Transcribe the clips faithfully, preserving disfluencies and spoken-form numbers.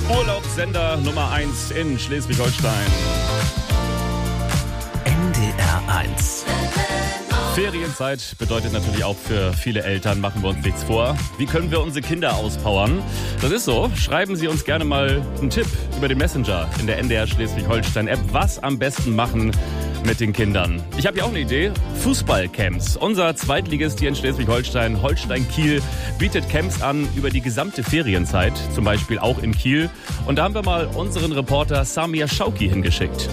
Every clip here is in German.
Urlaubssender Nummer eins in Schleswig-Holstein. N D R eins. Ferienzeit bedeutet natürlich auch für viele Eltern, machen wir uns nichts vor. Wie können wir unsere Kinder auspowern? Das ist so. Schreiben Sie uns gerne mal einen Tipp über den Messenger in der N D R Schleswig-Holstein-App. Was am besten machen mit den Kindern? Ich habe ja auch eine Idee. Fußballcamps. Unser Zweitligist hier in Schleswig-Holstein, Holstein Kiel, bietet Camps an über die gesamte Ferienzeit. Zum Beispiel auch in Kiel. Und da haben wir mal unseren Reporter Samir Schauki hingeschickt.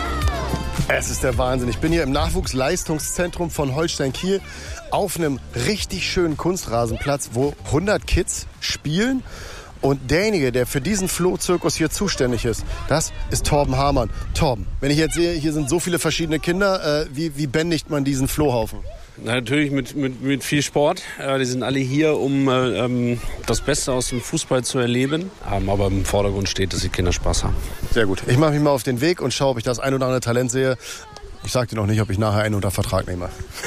Es ist der Wahnsinn. Ich bin hier im Nachwuchsleistungszentrum von Holstein Kiel auf einem richtig schönen Kunstrasenplatz, wo hundert Kids spielen. Und derjenige, der für diesen Flohzirkus hier zuständig ist, das ist Torben Hamann. Torben, wenn ich jetzt sehe, hier sind so viele verschiedene Kinder, äh, wie, wie bändigt man diesen Flohhaufen? Na, natürlich mit, mit, mit viel Sport. Äh, die sind alle hier, um äh, ähm, das Beste aus dem Fußball zu erleben. Ähm, aber im Vordergrund steht, dass die Kinder Spaß haben. Sehr gut. Ich mache mich mal auf den Weg und schaue, ob ich das ein oder andere Talent sehe. Ich sage dir noch nicht, ob ich nachher einen unter Vertrag nehme.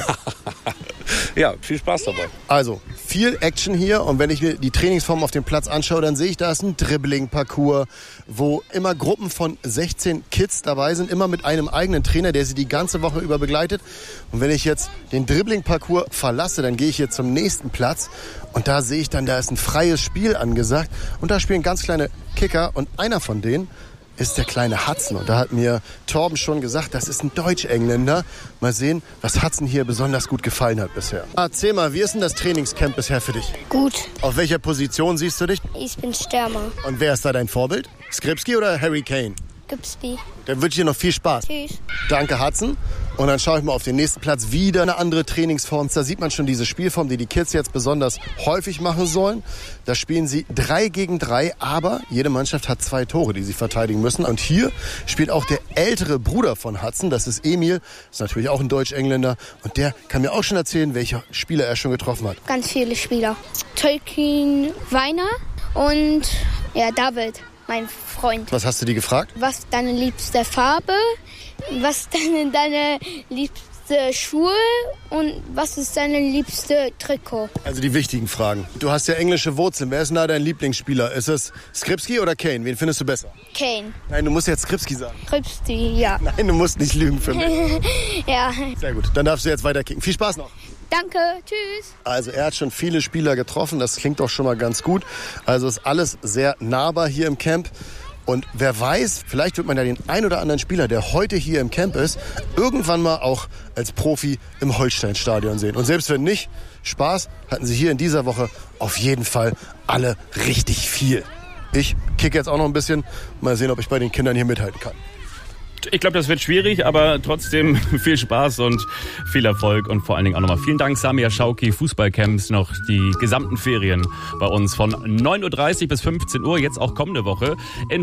Ja, viel Spaß dabei. Also, viel Action hier. Und wenn ich mir die Trainingsform auf dem Platz anschaue, dann sehe ich, da ist ein Dribbling-Parcours, wo immer Gruppen von sechzehn Kids dabei sind, immer mit einem eigenen Trainer, der sie die ganze Woche über begleitet. Und wenn ich jetzt den Dribbling-Parcours verlasse, dann gehe ich hier zum nächsten Platz. Und da sehe ich dann, da ist ein freies Spiel angesagt. Und da spielen ganz kleine Kicker. Und einer von denen ist der kleine Hudson. Und da hat mir Torben schon gesagt, das ist ein Deutsch-Engländer. Mal sehen, was Hudson hier besonders gut gefallen hat bisher. Erzähl mal, wie ist denn das Trainingscamp bisher für dich? Gut. Auf welcher Position siehst du dich? Ich bin Stürmer. Und wer ist da dein Vorbild? Skripski oder Harry Kane? Gipsby. Dann wünsche ich dir noch viel Spaß. Tschüss. Danke, Hudson. Und dann schaue ich mal auf den nächsten Platz. Wieder eine andere Trainingsform. Da sieht man schon diese Spielform, die die Kids jetzt besonders häufig machen sollen. Da spielen sie drei gegen drei, aber jede Mannschaft hat zwei Tore, die sie verteidigen müssen. Und hier spielt auch der ältere Bruder von Hudson, das ist Emil. Das ist natürlich auch ein Deutsch-Engländer. Und der kann mir auch schon erzählen, welche Spieler er schon getroffen hat. Ganz viele Spieler. Tolkien Weiner und ja, David, mein Freund. Was hast du die gefragt? Was ist deine liebste Farbe? Was deine, deine liebste Schuhe? Und was ist deine liebste Trikot? Also die wichtigen Fragen. Du hast ja englische Wurzeln. Wer ist denn da dein Lieblingsspieler? Ist es Skripski oder Kane? Wen findest du besser? Kane. Nein, du musst jetzt Skripski sagen. Skripski, ja. Nein, du musst nicht lügen für mich. Ja. Sehr gut, dann darfst du jetzt weiter kicken. Viel Spaß noch. Danke, tschüss. Also er hat schon viele Spieler getroffen, das klingt doch schon mal ganz gut. Also ist alles sehr nahbar hier im Camp. Und wer weiß, vielleicht wird man ja den ein oder anderen Spieler, der heute hier im Camp ist, irgendwann mal auch als Profi im Holstein-Stadion sehen. Und selbst wenn nicht, Spaß hatten sie hier in dieser Woche auf jeden Fall alle richtig viel. Ich kicke jetzt auch noch ein bisschen, mal sehen, ob ich bei den Kindern hier mithalten kann. Ich glaube, das wird schwierig, aber trotzdem viel Spaß und viel Erfolg und vor allen Dingen auch nochmal vielen Dank, Samir Schauki, Fußballcamps, noch die gesamten Ferien bei uns von neun Uhr dreißig bis fünfzehn Uhr, jetzt auch kommende Woche in